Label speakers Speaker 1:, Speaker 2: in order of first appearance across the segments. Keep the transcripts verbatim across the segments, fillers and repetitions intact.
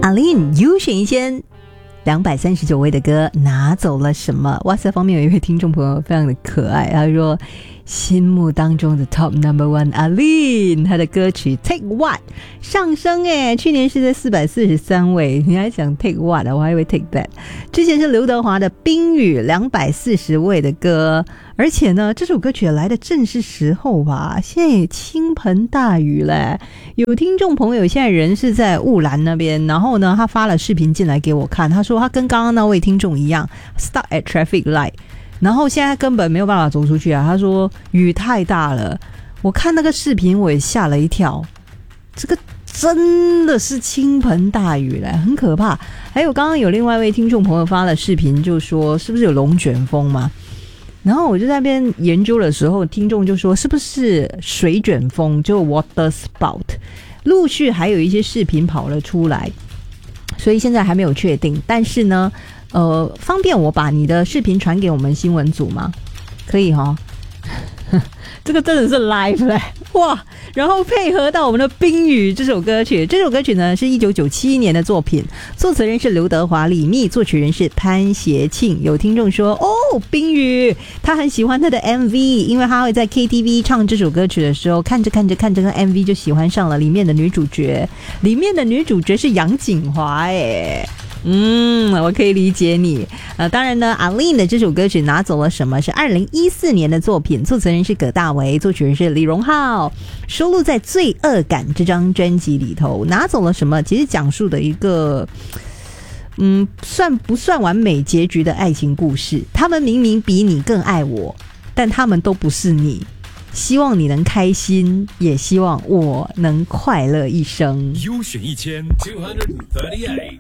Speaker 1: 阿琳优选一千两百三十九位的歌拿走了什么？哇塞，方面有一位听众朋友非常的可爱，他说心目当中的 Top Number One 阿琳，他的歌曲 Take What 上升耶，去年是在四百四十三位，你还想 Take What 啊？我还以为 Take That。之前是刘德华的冰雨两百四十位的歌，而且呢这首歌曲来的正是时候吧，现在也倾盆大雨嘞。有听众朋友现在人是在雾兰那边，然后呢他发了视频进来给我看，他说他跟刚刚那位听众一样 stuck at traffic light，然后现在根本没有办法走出去啊！他说雨太大了，我看那个视频我也吓了一跳，这个真的是倾盆大雨嘞，很可怕。还有刚刚有另外一位听众朋友发了视频，就说是不是有龙卷风嘛？然后我就在那边研究的时候，听众就说是不是水卷风，就 water spout， 陆续还有一些视频跑了出来，所以现在还没有确定，但是呢呃，方便我把你的视频传给我们新闻组吗？可以齁，这个真的是 live 嘞，哇！然后配合到我们的《冰雨》这首歌曲，这首歌曲呢是一九九七年的作品，作词人是刘德华、李密，作曲人是潘协庆。有听众说，哦，《冰雨》，他很喜欢他的 M V， 因为他会在 K T V 唱这首歌曲的时候，看着看着看着个 M V 就喜欢上了里面的女主角，里面的女主角是杨锦华哎。嗯，我可以理解你。呃，当然呢，阿琳的这首歌曲拿走了什么？是二零一四年的作品，作词人是葛大为，作曲人是李荣浩，收录在《罪恶感》这张专辑里头。拿走了什么？其实讲述的一个，嗯，算不算完美结局的爱情故事？他们明明比你更爱我，但他们都不是你。希望你能开心，也希望我能快乐一生。
Speaker 2: 优选一千 two thirty-eight。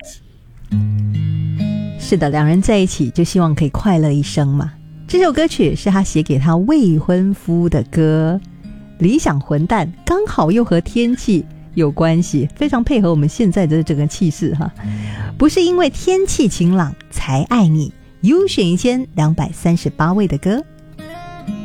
Speaker 1: 是的，两人在一起就希望可以快乐一生嘛。这首歌曲是他写给他未婚夫的歌，理想混蛋，刚好又和天气有关系，非常配合我们现在的整个气势哈。不是因为天气晴朗才爱你，优选一千两百三十八位的歌。